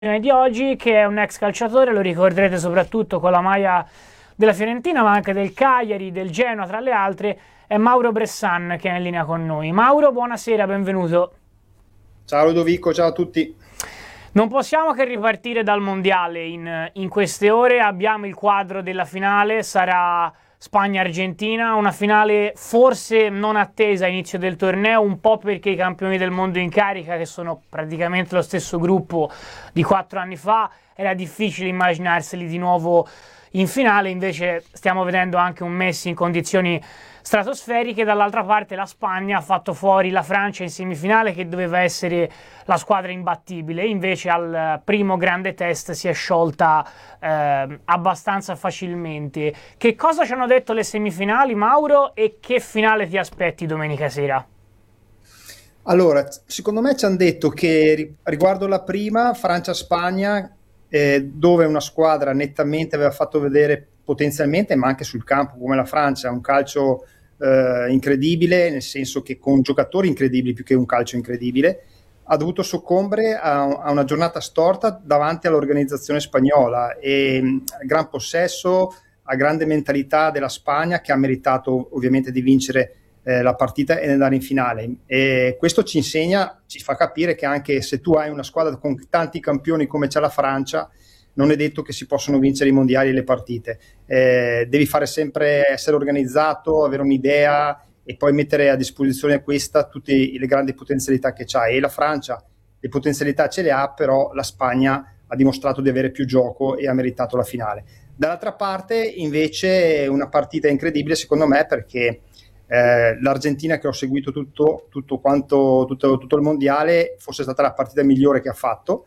Di oggi, che è un ex calciatore, lo ricorderete soprattutto con la maglia della Fiorentina, ma anche del Cagliari, del Genoa, tra le altre, è Mauro Bressan che è in linea con noi. Mauro, buonasera, benvenuto. Ciao Ludovico, ciao a tutti. Non possiamo che ripartire dal mondiale in queste ore. Abbiamo il quadro della finale, sarà Spagna-Argentina, una finale forse non attesa a inizio del torneo, un po' perché i campioni del mondo in carica, che sono praticamente lo stesso gruppo di 4 anni fa, era difficile immaginarseli di nuovo in finale. Invece stiamo vedendo anche un Messi in condizioni stratosferiche. Dall'altra parte la Spagna ha fatto fuori la Francia in semifinale, che doveva essere la squadra imbattibile, invece al primo grande test si è sciolta abbastanza facilmente. Che cosa ci hanno detto le semifinali, Mauro, e che finale ti aspetti domenica sera? Allora, secondo me ci hanno detto che riguardo la prima, Francia-Spagna, dove una squadra nettamente aveva fatto vedere potenzialmente, ma anche sul campo come la Francia, un calcio incredibile, nel senso che con giocatori incredibili più che un calcio incredibile, ha dovuto soccombere a una giornata storta davanti all'organizzazione spagnola e gran possesso, a grande mentalità della Spagna, che ha meritato ovviamente di vincere la partita e andare in finale. E questo ci insegna, ci fa capire che anche se tu hai una squadra con tanti campioni come c'è la Francia, non è detto che si possono vincere i mondiali e le partite. Devi fare sempre, essere organizzato, avere un'idea e poi mettere a disposizione questa tutte le grandi potenzialità che c'ha. E la Francia le potenzialità ce le ha, però la Spagna ha dimostrato di avere più gioco e ha meritato la finale. Dall'altra parte invece una partita incredibile secondo me, perché l'Argentina, che ho seguito tutto il mondiale, fosse stata la partita migliore che ha fatto,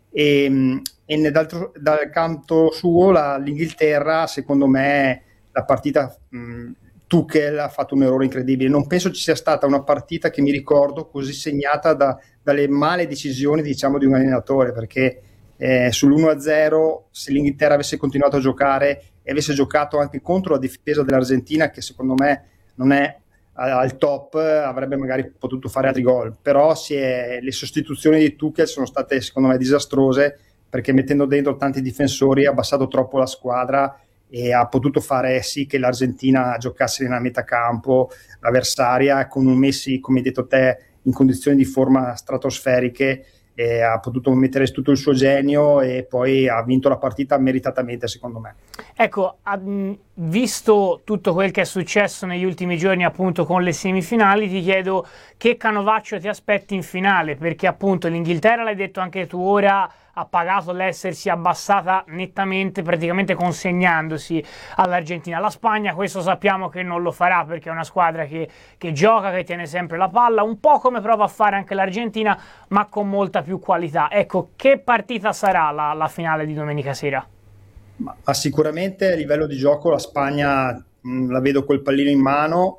e dal canto suo l'Inghilterra, secondo me la partita, Tuchel ha fatto un errore incredibile. Non penso ci sia stata una partita che mi ricordo così segnata dalle male decisioni, diciamo, di un allenatore, perché sull'1-0, se l'Inghilterra avesse continuato a giocare e avesse giocato anche contro la difesa dell'Argentina, che secondo me non è al top, avrebbe magari potuto fare altri gol. Però le sostituzioni di Tuchel sono state secondo me disastrose, perché mettendo dentro tanti difensori ha abbassato troppo la squadra e ha potuto fare sì che l'Argentina giocasse nella metà campo avversaria, con un Messi, come hai detto te, in condizioni di forma stratosferiche, e ha potuto mettere tutto il suo genio e poi ha vinto la partita meritatamente, secondo me. Ecco, visto tutto quel che è successo negli ultimi giorni appunto con le semifinali, ti chiedo che canovaccio ti aspetti in finale, perché appunto l'Inghilterra, l'hai detto anche tu ora, ha pagato l'essersi abbassata nettamente, praticamente consegnandosi all'Argentina. La Spagna questo sappiamo che non lo farà, perché è una squadra che gioca, che tiene sempre la palla, un po' come prova a fare anche l'Argentina, ma con molta più qualità. Ecco, che partita sarà la finale di domenica sera? Ma sicuramente a livello di gioco la Spagna la vedo col pallino in mano,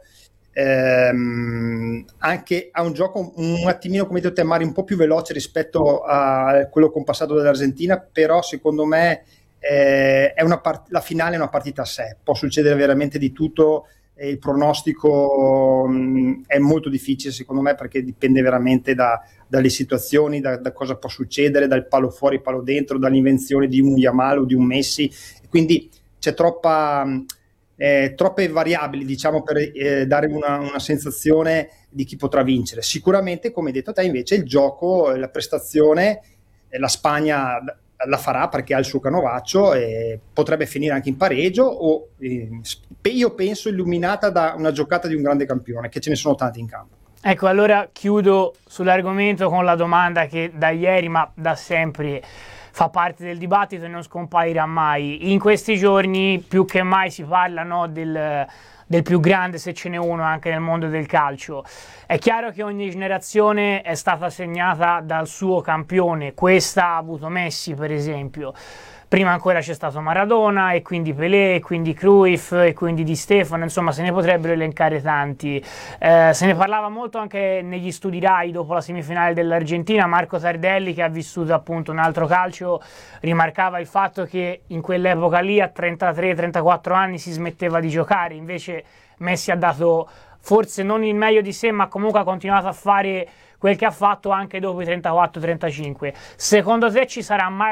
anche a un gioco un attimino, come detto te, Mari, un po' più veloce rispetto a quello compassato dell'Argentina, però secondo me la finale è una partita a sé, può succedere veramente di tutto. E il pronostico è molto difficile secondo me, perché dipende veramente dalle situazioni, da cosa può succedere, dal palo fuori, palo dentro, dall'invenzione di un Yamal o di un Messi, quindi c'è troppe variabili, diciamo, per dare una sensazione di chi potrà vincere. Sicuramente, come hai detto te, invece il gioco, la prestazione, la Spagna la farà perché ha il suo canovaccio e potrebbe finire anche in pareggio o io penso illuminata da una giocata di un grande campione, che ce ne sono tanti in campo. Ecco, allora chiudo sull'argomento con la domanda che da ieri, ma da sempre, fa parte del dibattito e non scomparirà mai. In questi giorni più che mai si parla, no, del più grande, se ce n'è uno anche nel mondo del calcio. È chiaro che ogni generazione è stata segnata dal suo campione. Questa ha avuto Messi, per esempio. Prima ancora c'è stato Maradona, e quindi Pelé, e quindi Cruyff, e quindi Di Stefano, insomma se ne potrebbero elencare tanti. Se ne parlava molto anche negli studi Rai dopo la semifinale dell'Argentina. Marco Tardelli, che ha vissuto appunto un altro calcio, rimarcava il fatto che in quell'epoca lì a 33-34 anni si smetteva di giocare, invece Messi ha dato forse non il meglio di sé, ma comunque ha continuato a fare quel che ha fatto anche dopo i 34-35. Secondo te ci sarà mai